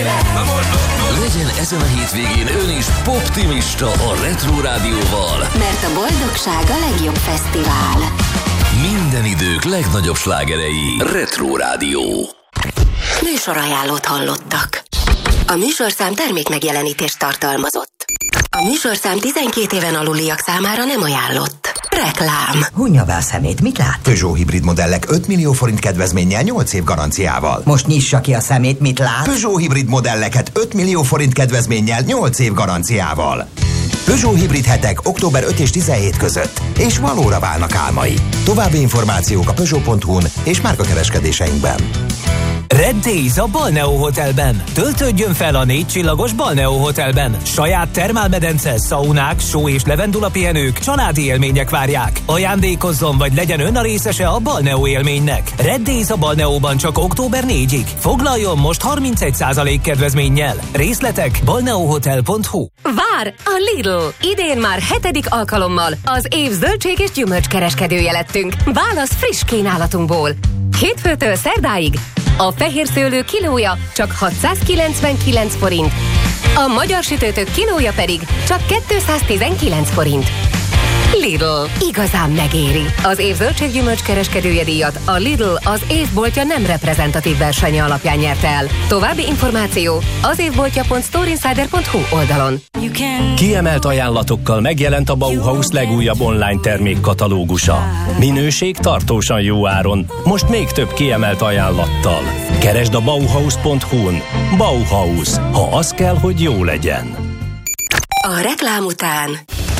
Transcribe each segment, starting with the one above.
Legyen ezen a hétvégén ön is poptimista a Retro Rádióval. Mert a boldogság a legjobb fesztivál. Minden idők legnagyobb slágerei. Retro Rádió. Műsorajánlót hallottak. A műsorszám termékmegjelenítést tartalmazott. A műsorszám 12 éven aluliak számára nem ajánlott. Reklám. Hunja be a szemét, mit lát? Peugeot hibrid modellek 5 millió forint kedvezménnyel 8 év garanciával. Most nyissa ki a szemét, mit lát? Peugeot hibrid modelleket 5 millió forint kedvezménnyel 8 év garanciával. Peugeot hibrid hetek október 5 és 17 között. És valóra válnak álmai. További információk a Peugeot.hu-n és márkakereskedéseinkben. Red Days a Balneo Hotelben. Töltődjön fel a 4 csillagos Balneo Hotelben. Saját termálmedence, szaunák, só és levendula pihenők, családi élmények várják. Ajándékozzon vagy legyen ön a részese a Balneo élménynek. Red Days a Balneóban csak október 4-ig. Foglaljon most 31% kedvezménnyel. Részletek balneohotel.hu. Vár a Lidl! Idén már 7. alkalommal az év zöldség és gyümölcskereskedője lettünk. Válasz friss kínálatunkból. Hétfőtől szerdáig a fehér szőlő kilója csak 699 forint, a magyar sütőtök kilója pedig csak 219 forint. Lidl. Igazán megéri. Az év zöldséggyümölcs kereskedője díjat a Lidl az évboltja nem reprezentatív versenye alapján nyerte el. További információ az évboltja.storeinsider.hu oldalon. Kiemelt ajánlatokkal megjelent a Bauhaus legújabb online termékkatalógusa. Minőség tartósan jó áron. Most még több kiemelt ajánlattal. Keresd a Bauhaus.hu-n. Bauhaus. Ha az kell, hogy jó legyen. A reklám után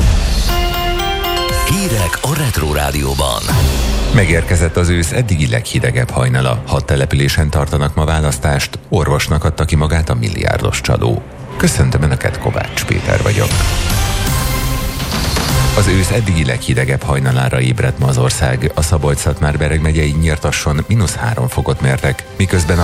Hírek a Retro Rádióban. Megérkezett az ősz eddigi leghidegebb hajnala. 6 településen tartanak ma választást, orvosnak adta ki magát a milliárdos csaló. Köszöntöm Önöket, Kovács Péter vagyok. Az ősz eddigi leghidegebb hajnalára ébredt ma az ország. A Szabolcs-Szatmár-Bereg megyei Nyírtasson -3 fokot mértek, miközben a